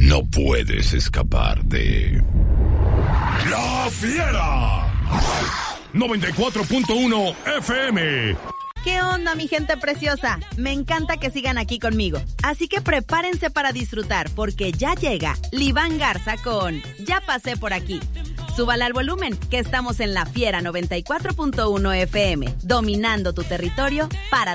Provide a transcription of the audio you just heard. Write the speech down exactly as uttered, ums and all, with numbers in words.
No puedes escapar de... ¡La Fiera! noventa y cuatro punto uno F M. ¿Qué onda, mi gente preciosa? Me encanta que sigan aquí conmigo. Así que prepárense para disfrutar, porque ya llega Liván Garza con Ya pasé por aquí. Súbala al volumen, que estamos en La Fiera noventa y cuatro punto uno F M, dominando tu territorio para